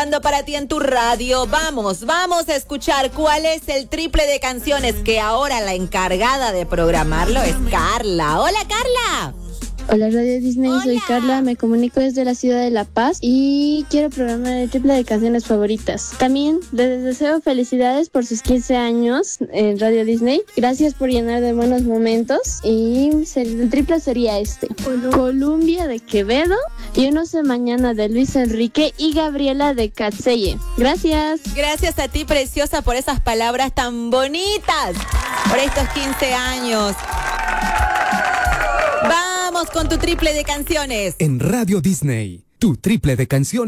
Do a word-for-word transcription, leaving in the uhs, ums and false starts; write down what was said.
sonando para ti en tu radio. Vamos, vamos a escuchar cuál es el triple de canciones que ahora la encargada de programarlo es Carla. Hola, Carla. Hola Radio Disney, Hola. Soy Carla, me comunico desde la ciudad de La Paz y quiero programar el triple de canciones favoritas. También les deseo felicidades por sus quince años en Radio Disney. Gracias por llenar de buenos momentos y el triple sería este. Columbia de Quevedo y No sé mañana de Luis Enrique y Gabriela de Catseye. Gracias. Gracias a ti, preciosa, por esas palabras tan bonitas, por estos quince años. Vamos con tu triple de canciones. En Radio Disney, tu triple de canciones.